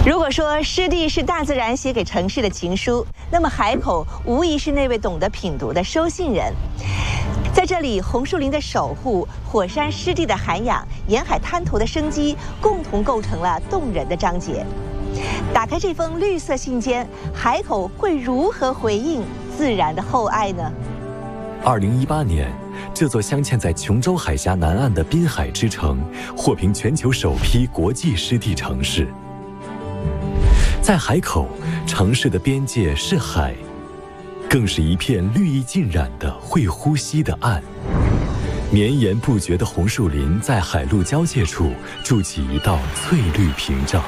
如果说湿地是大自然写给城市的情书，那么海口无疑是那位懂得品读的收信人。在这里，红树林的守护、火山湿地的涵养、沿海滩头的生机，共同构成了动人的章节。打开这封绿色信笺，海口会如何回应自然的厚爱呢 ？2018年，这座镶嵌在琼州海峡南岸的滨海之城，获评全球首批国际湿地城市。在海口，城市的边界是海，更是一片绿意浸染的会呼吸的岸。绵延不绝的红树林在海陆交界处筑起一道翠绿屏障。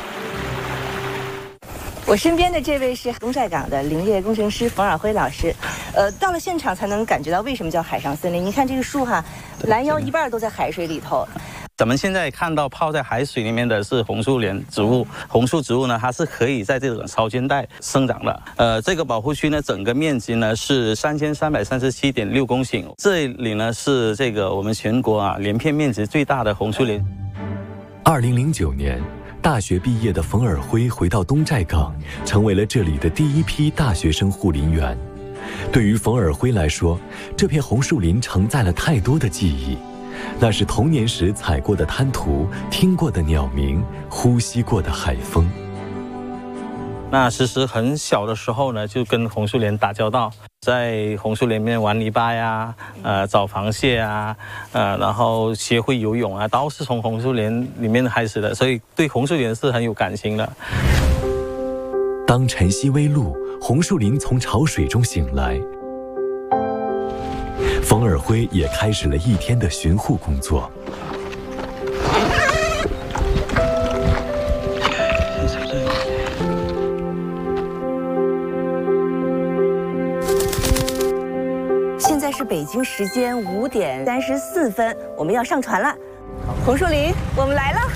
我身边的这位是东寨港的林业工程师冯尔辉老师，到了现场才能感觉到为什么叫海上森林。你看这个树哈，拦腰一半都在海水里头。 咱们现在看到泡在海水里面的是红树林植物，红树植物呢，它是可以在这种潮间带生长的。这个保护区呢，整个面积呢是3337.6公顷，这里呢是这个我们全国连片面积最大的红树林。 2009年，大学毕业的冯尔辉回到东寨港，成为了这里的第一批大学生护林员。对于冯尔辉来说，这片红树林承载了太多的记忆。那是童年时踩过的滩涂，听过的鸟鸣，呼吸过的海风。 那其实很小的时候呢，就跟红树林打交道，在红树林里面玩泥巴呀，找螃蟹啊，然后学会游泳啊，都是从红树林里面开始的，所以对红树林是很有感情的。 当晨曦微露，红树林从潮水中醒来，冯尔辉也开始了一天的巡护工作。 现在是北京时间5点34分，我们要上船了。红树林，我们来了。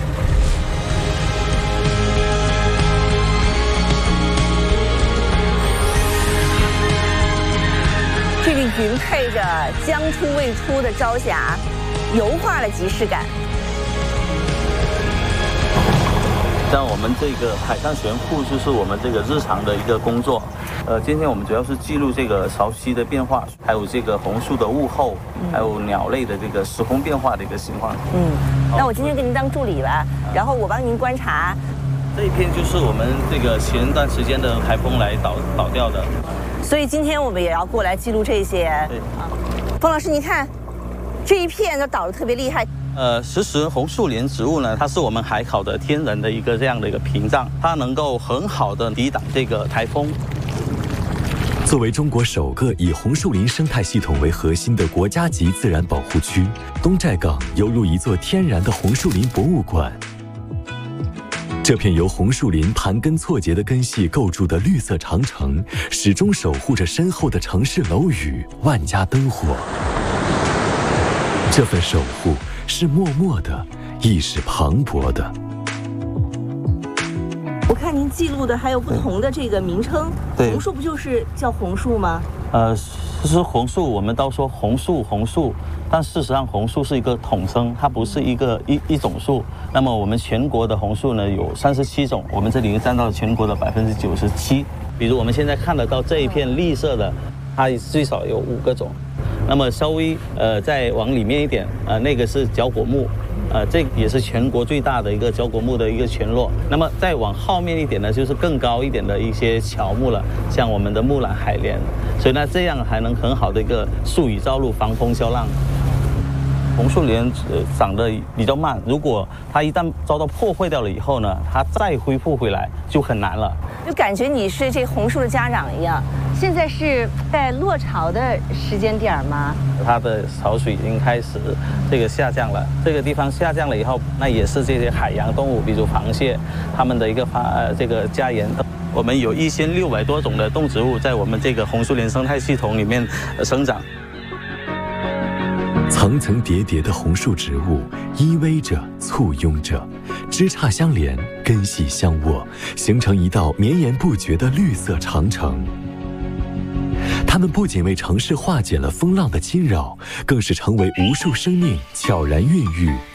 这个云配着将出未出的朝霞，油画了即视感。 像我们这个海上巡护就是我们这个日常的一个工作。今天我们主要是记录这个潮汐的变化，还有这个红树的物候，还有鸟类的这个时空变化的一个情况。 那我今天给您当助理吧，然后我帮您观察。 这一片就是我们这个前段时间的台风来倒掉的。 所以今天我们也要过来记录这些。对啊，冯老师，你看这一片都倒得特别厉害。 其实红树林植物呢，它是我们海口的天然的一个这样的一个屏障，它能够很好的抵挡这个台风。 作为中国首个以红树林生态系统为核心的国家级自然保护区，东寨港犹如一座天然的红树林博物馆。这片由红树林盘根错节的根系构筑的绿色长城，始终守护着身后的城市楼宇、万家灯火。这份守护是默默的，亦是磅礴的。 我看您记录的还有不同的这个名称，红树不就是叫红树吗？ 其实红树我们都说红树，但事实上红树是一个统称，它不是一种树。那么我们全国的红树呢有37种，我们这里占到了全国的97%。比如我们现在看得到这一片绿色的，它最少有5个种。那么稍微再往里面一点，那个是角果木。这也是全国最大的一个角果木的一个群落。那么再往后面一点呢，就是更高一点的一些乔木了，像我们的木兰海莲。所以呢，这样还能很好的一个疏雨造路、防风消浪。红树林长得比较慢，如果它一旦遭到破坏掉了以后呢，它再恢复回来就很难了。 就感觉你是这红树的家长一样。现在是在落潮的时间点吗？ 它的潮水已经开始这个下降了，这个地方下降了以后，那也是这些海洋动物，比如螃蟹，它们的一个这个家园。我们有1600多种的动植物在我们这个红树林生态系统里面生长。 层层叠叠的红树植物依偎着、簇拥着，枝杈相连，根系相握，形成一道绵延不绝的绿色长城。它们不仅为城市化解了风浪的侵扰，更是成为无数生命悄然孕育、